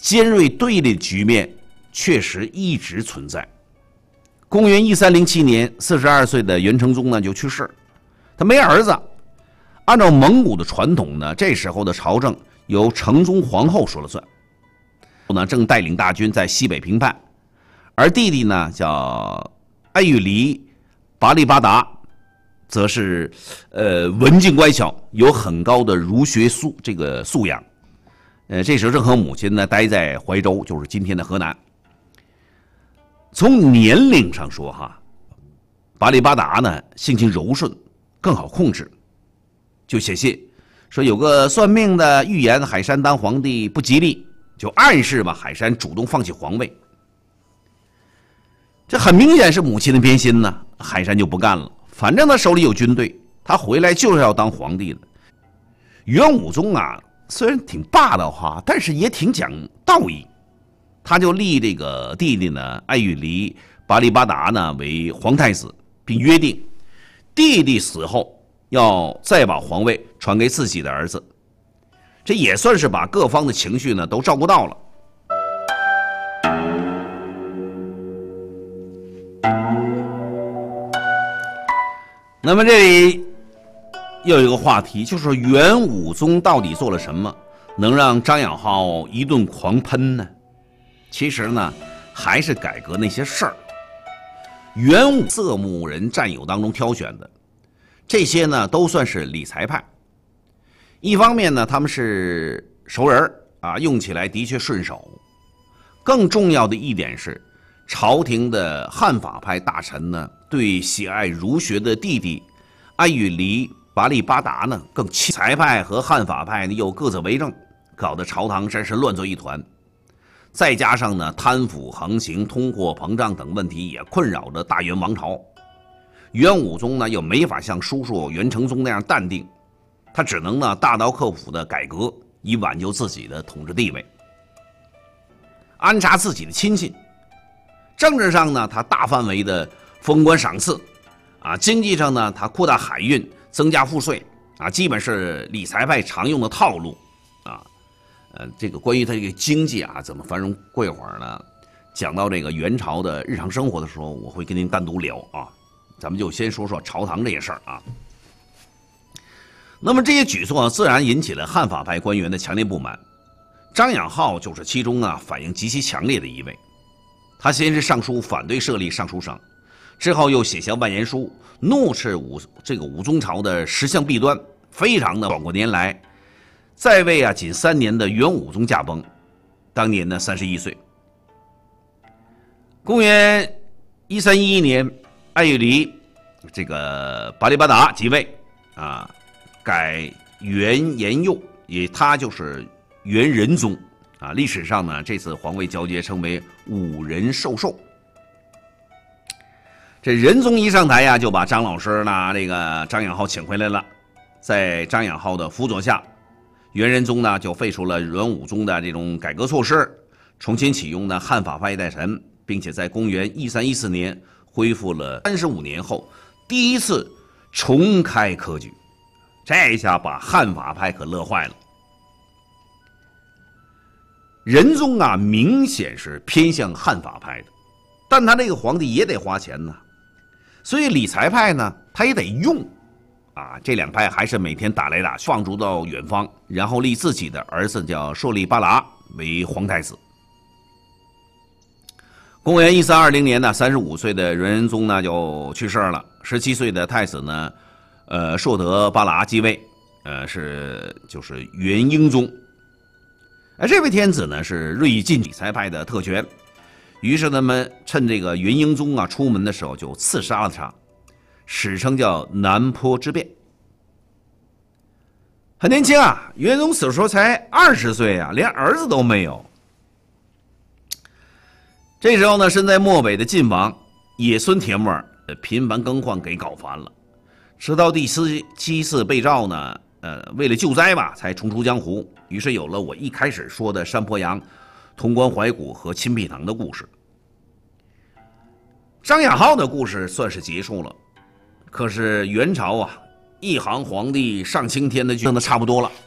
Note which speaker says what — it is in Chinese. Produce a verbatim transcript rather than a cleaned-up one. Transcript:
Speaker 1: 尖锐对立的局面确实一直存在。公元一三零七年，四十二岁的元成宗呢就去世，他没儿子。按照蒙古的传统呢，这时候的朝政由成宗皇后说了算。呢正带领大军在西北平叛，而弟弟呢叫爱玉离拔力巴达，则是呃文静乖巧，有很高的儒学素这个素养。呃，这时候正和母亲呢待在怀州，就是今天的河南。从年龄上说哈，拔力巴达呢性情柔顺，更好控制，就写信说有个算命的预言海山当皇帝不吉利，就暗示吧海山主动放弃皇位。这很明显是母亲的偏心呢，海山就不干了。反正他手里有军队，他回来就是要当皇帝的。元武宗啊，虽然挺霸道哈，但是也挺讲道义。他就立这个弟弟呢爱玉离拔力巴达呢为皇太子，并约定弟弟死后要再把皇位传给自己的儿子。这也算是把各方的情绪呢都照顾到了。那么这里又有一个话题，就是说元武宗到底做了什么，能让张养浩一顿狂喷呢？其实呢，还是改革那些事儿。元武色目人战友当中挑选的，这些呢都算是理财派。一方面呢，他们是熟人啊，用起来的确顺手。更重要的一点是，朝廷的汉法派大臣呢，对喜爱儒学的弟弟爱玉离拔力巴达呢更亲。财派和汉法派呢又各自为政，搞得朝堂真是乱作一团。再加上呢，贪腐横行、通货膨胀等问题也困扰着大元王朝。元武宗呢又没法像叔叔元成宗那样淡定，他只能呢大刀阔斧的改革，以挽救自己的统治地位，安插自己的亲信。政治上呢，他大范围的封官赏赐，啊，经济上呢，他扩大海运，增加赋税，啊，基本是理财派常用的套路，啊。呃，这个关于他这个经济啊怎么繁荣，过一会儿呢，讲到这个元朝的日常生活的时候，我会跟您单独聊啊。咱们就先说说朝堂这些事儿啊。那么这些举措自然引起了汉法派官员的强烈不满，张养浩就是其中啊反应极其强烈的一位。他先是上书反对设立尚书省，之后又写下万言书，怒斥武这个武宗朝的十项弊端，非常的转过年来。在位啊仅三年的元武宗驾崩，当年呢三十一岁。公元一三一一年，爱玉离这个拔力巴达即位啊，改元延佑，也他就是元仁宗啊。历史上呢，这次皇位交接称为五人授受。这仁宗一上台呀、啊，就把张老师呢这个张养浩请回来了，在张养浩的辅佐下。元仁宗呢就废除了元武宗的这种改革措施，重新启用呢汉法派大臣，并且在公元一三一四年恢复了三十五年后第一次重开科举。这一下把汉法派可乐坏了。仁宗啊明显是偏向汉法派的，但他这个皇帝也得花钱呢，所以理财派呢他也得用。啊，这两派还是每天打来打去，放逐到远方，然后立自己的儿子叫硕利巴剌为皇太子。公元一三二零年呢，三十五岁的元仁宗呢就去世了，十七岁的太子呢，呃，硕德巴剌继位，呃，是就是元英宗。而这位天子呢是锐意禁理财派的特权，于是他们趁这个元英宗啊出门的时候就刺杀了他。史称叫南坡之变。很年轻啊，元宗死的时候才二十岁啊，连儿子都没有。这时候呢，身在漠北的晋王野孙铁木儿频繁更换，给搞烦了。直到第七七次被召呢，呃，为了救灾吧，才重出江湖。于是有了我一开始说的山坡羊、潼关怀古和钦碧堂的故事。张养浩的故事算是结束了。可是元朝啊，一行皇帝上青天的就弄得差不多了。